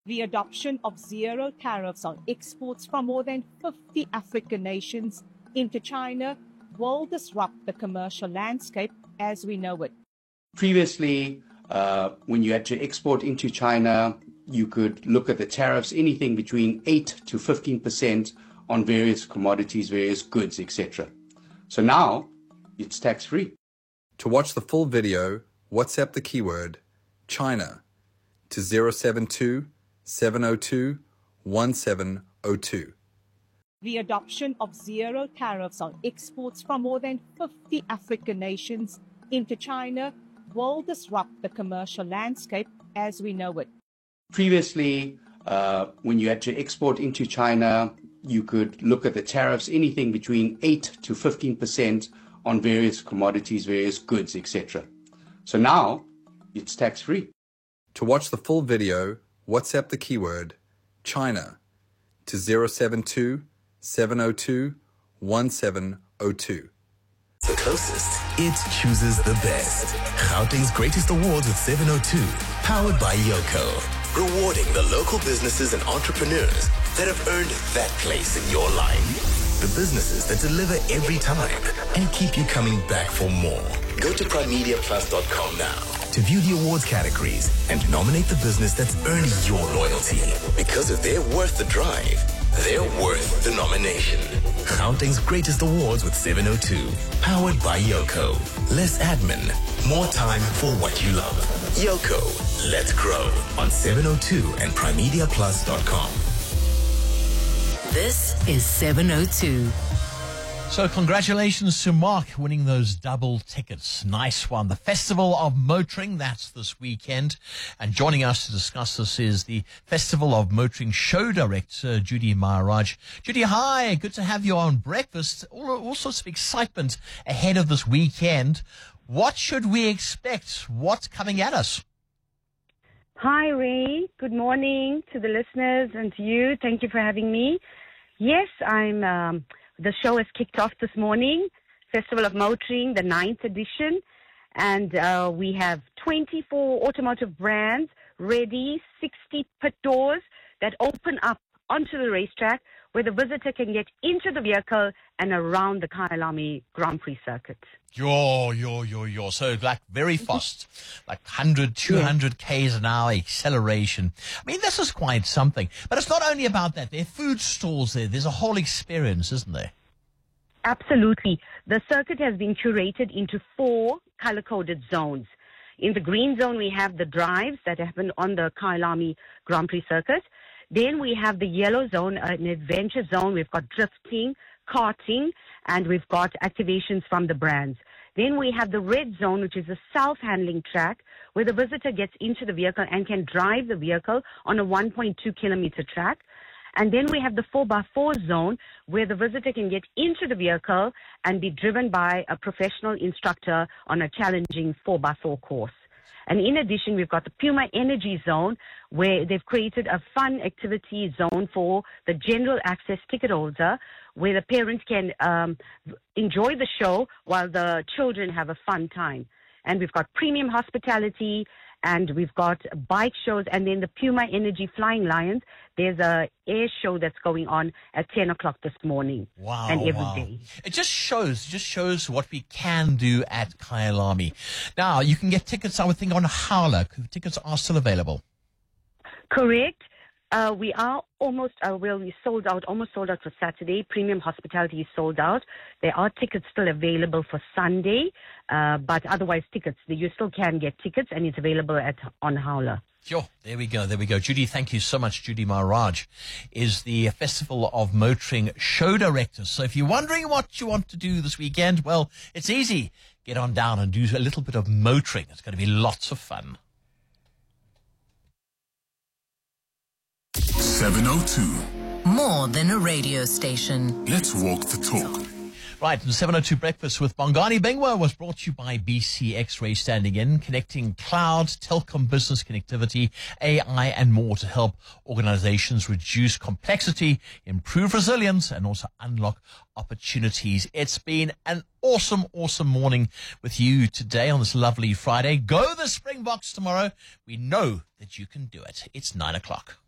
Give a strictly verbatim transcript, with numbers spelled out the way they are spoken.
The adoption of zero tariffs on exports from more than fifty African nations into China will disrupt the commercial landscape as we know it. Previously, uh, when you had to export into China, you could look at the tariffs, anything between eight to fifteen percent on various commodities, various goods, et cetera. So now it's tax-free. To watch the full video, WhatsApp the keyword China to zero seven two, seven zero two, one seven zero two. The adoption of zero tariffs on exports from more than fifty African nations into China will disrupt the commercial landscape as we know it. Previously, uh, when you had to export into China, you could look at the tariffs, anything between eight to fifteen percent on various commodities, various goods, et cetera. So now it's tax-free. To watch the full video, WhatsApp the keyword China to zero seven two, seven zero two, one seven zero two. The closest, it chooses the best. Gauteng's greatest awards with seven oh two, powered by Yoco. Rewarding the local businesses and entrepreneurs that have earned that place in your life. The businesses that deliver every time and keep you coming back for more. Go to prime media plus dot com now to view the awards categories and nominate the business that's earned your loyalty. Because if they're worth the drive, they're worth the nomination. Gauteng's greatest awards with seven oh two, powered by Yoco. Less admin, more time for what you love. Yoco, let's grow on seven oh two and prime media plus dot com. This is seven oh two. So congratulations to Mark winning those double tickets. Nice one. The Festival of Motoring, that's this weekend. And joining us to discuss this is the Festival of Motoring show director, Judy Maharaj. Judy, hi. Good to have you on breakfast. All, all sorts of excitement ahead of this weekend. What should we expect? What's coming at us? Hi, Ray. Good morning to the listeners and to you. Thank you for having me. Yes, I'm... Um, The show has kicked off this morning, Festival of Motoring, the ninth edition, and uh, we have twenty-four automotive brands ready, sixty pit doors that open up onto the racetrack where the visitor can get into the vehicle and around the Kyalami Grand Prix circuit. Yo, yo, yo, yo. So like very fast, like one hundred, two hundred Ks an hour acceleration. I mean, this is quite something. But it's not only about that. There are food stalls there. There's a whole experience, isn't there? Absolutely. The circuit has been curated into four color-coded zones. In the green zone, we have the drives that happen on the Kyalami Grand Prix circuit. Then we have the yellow zone, an adventure zone. We've got drifting, karting, and we've got activations from the brands. Then we have the red zone, which is a self-handling track where the visitor gets into the vehicle and can drive the vehicle on a one point two kilometer track. And then we have the four by four zone where the visitor can get into the vehicle and be driven by a professional instructor on a challenging four by four course. And in addition, we've got the Puma Energy Zone, where they've created a fun activity zone for the general access ticket holder, where the parents can um, enjoy the show while the children have a fun time. And we've got premium hospitality, and we've got bike shows, and then the Puma Energy Flying Lions. There's a air show that's going on at ten o'clock this morning. Wow, and every wow. day. It just shows, just shows what we can do at Kyalami. Now, you can get tickets, I would think, on Howler. Tickets are still available. Correct. Uh, we are almost, uh, well, we sold out, almost sold out for Saturday. Premium hospitality is sold out. There are tickets still available for Sunday, uh, but otherwise tickets, you still can get tickets, and it's available at on Howler. Sure. There we go. There we go. Judy, thank you so much. Judy Maharaj is the Festival of Motoring show director. So if you're wondering what you want to do this weekend, well, it's easy. Get on down and do a little bit of motoring. It's going to be lots of fun. seven oh two. More than a radio station. Let's walk the talk. Right, and seven oh two Breakfast with Bongani Bingwa was brought to you by B C X-Ray, standing in, connecting cloud, telecom business connectivity, A I, and more to help organizations reduce complexity, improve resilience, and also unlock opportunities. It's been an awesome, awesome morning with you today on this lovely Friday. Go the Springboks tomorrow. We know that you can do it. It's nine o'clock.